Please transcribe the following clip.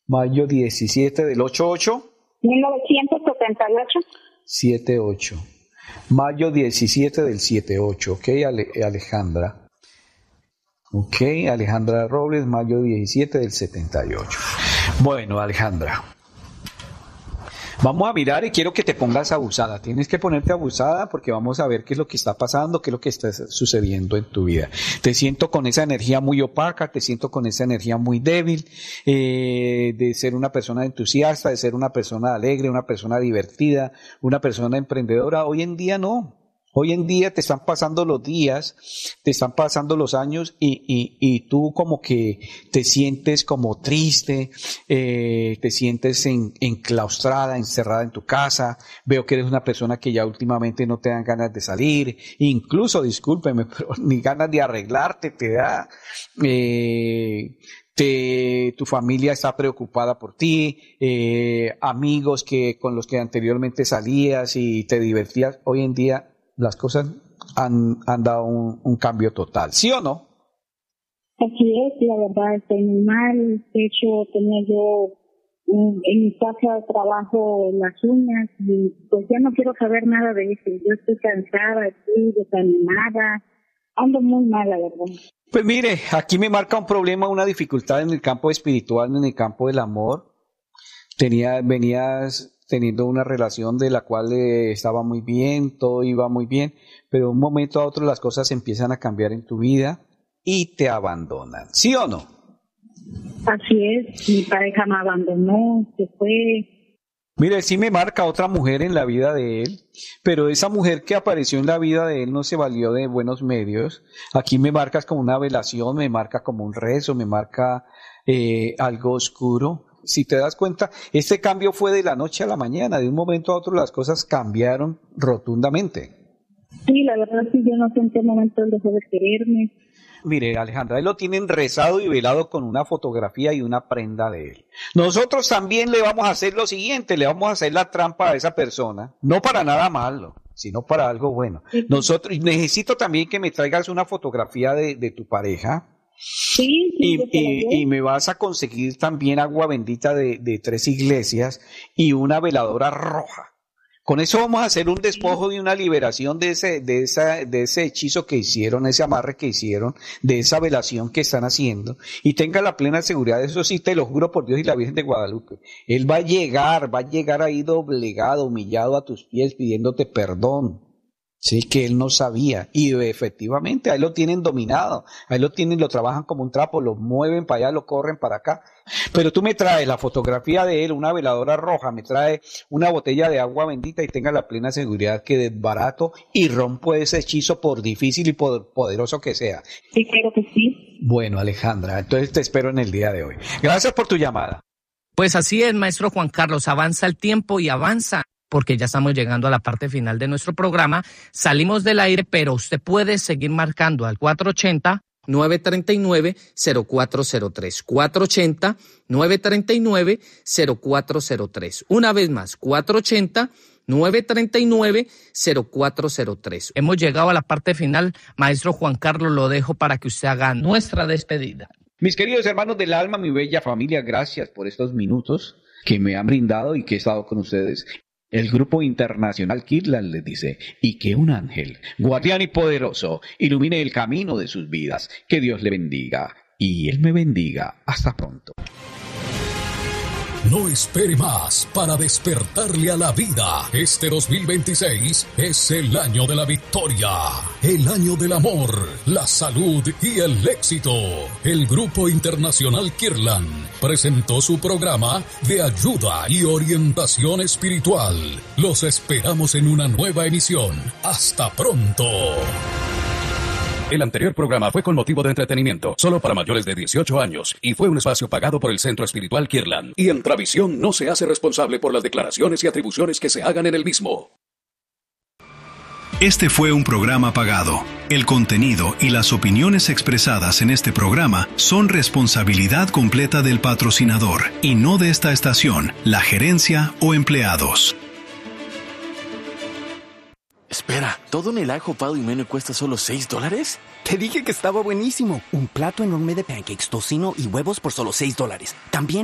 Mayo 17 del 88. 1978. 78. Mayo 17 del 78. Ok, Alejandra. Ok, Alejandra Robles, mayo 17 del 78. Bueno, Alejandra. Vamos a mirar y quiero que te pongas abusada. Tienes que ponerte abusada porque vamos a ver qué es lo que está pasando, qué es lo que está sucediendo en tu vida. Te siento con esa energía muy opaca, te siento con esa energía muy débil, de ser una persona entusiasta, de ser una persona alegre, una persona divertida, una persona emprendedora. Hoy en día no. Hoy en día te están pasando los días, te están pasando los años y tú como que te sientes como triste, te sientes enclaustrada, encerrada en tu casa. Veo que eres una persona que ya últimamente no te dan ganas de salir, incluso, discúlpeme, pero ni ganas de arreglarte te da. Tu familia está preocupada por ti, amigos con los que anteriormente salías y te divertías, hoy en día las cosas han dado un cambio total, ¿sí o no? Así es, la verdad estoy muy mal. De hecho, tenía yo en mi casa de trabajo las uñas y pues ya no quiero saber nada de eso. Yo estoy cansada, estoy desanimada, ando muy mal, la verdad. Pues mire, aquí me marca un problema, una dificultad en el campo espiritual, en el campo del amor. Venías teniendo una relación de la cual estaba muy bien, todo iba muy bien, pero de un momento a otro las cosas empiezan a cambiar en tu vida y te abandonan, ¿sí o no? Así es, mi pareja me abandonó, se fue. Mire, sí me marca otra mujer en la vida de él, pero esa mujer que apareció en la vida de él no se valió de buenos medios. Aquí me marcas como una velación, me marca como un rezo, me marca algo oscuro. Si te das cuenta, este cambio fue de la noche a la mañana, de un momento a otro las cosas cambiaron rotundamente. Sí, la verdad sí, yo no sé en qué momento él dejó de quererme. Mire, Alejandra, él lo tienen rezado y velado con una fotografía y una prenda de él. Nosotros también le vamos a hacer lo siguiente, le vamos a hacer la trampa a esa persona, no para nada malo, sino para algo bueno. Nosotros, necesito también que me traigas una fotografía de tu pareja. Sí, y me vas a conseguir también agua bendita de 3 iglesias y una veladora roja. Con eso vamos a hacer un despojo y una liberación de ese hechizo que hicieron, ese amarre que hicieron, de esa velación que están haciendo. Y tenga la plena seguridad, eso sí te lo juro por Dios y la Virgen de Guadalupe. Él va a llegar ahí doblegado, humillado a tus pies, pidiéndote perdón. Sí, que él no sabía, y efectivamente, ahí lo tienen dominado, ahí lo trabajan como un trapo, lo mueven para allá, lo corren para acá, pero tú me traes la fotografía de él, una veladora roja, me trae una botella de agua bendita y tenga la plena seguridad que desbarato y rompo ese hechizo por difícil y por poderoso que sea. Sí, creo que sí. Bueno, Alejandra, entonces te espero en el día de hoy. Gracias por tu llamada. Pues así es, maestro Juan Carlos, avanza el tiempo y avanza, porque ya estamos llegando a la parte final de nuestro programa. Salimos del aire, pero usted puede seguir marcando al 480-939-0403. 480-939-0403. Una vez más, 480-939-0403. Hemos llegado a la parte final. Maestro Juan Carlos, lo dejo para que usted haga nuestra despedida. Mis queridos hermanos del alma, mi bella familia, gracias por estos minutos que me han brindado y que he estado con ustedes. El Grupo Internacional Kirtland les dice, y que un ángel, guardián y poderoso, ilumine el camino de sus vidas. Que Dios le bendiga, y Él me bendiga. Hasta pronto. No espere más para despertarle a la vida. Este 2026 es el año de la victoria, el año del amor, la salud y el éxito. El Grupo Internacional Kirtland presentó su programa de ayuda y orientación espiritual. Los esperamos en una nueva emisión. Hasta pronto. El anterior programa fue con motivo de entretenimiento, solo para mayores de 18 años, y fue un espacio pagado por el Centro Espiritual Kirtland. Y Entravisión no se hace responsable por las declaraciones y atribuciones que se hagan en el mismo. Este fue un programa pagado. El contenido y las opiniones expresadas en este programa son responsabilidad completa del patrocinador, y no de esta estación, la gerencia o empleados. Espera, ¿todo en el ajo Pado y Meno cuesta solo $6? Te dije que estaba buenísimo. Un plato enorme de pancakes, tocino y huevos por solo $6. También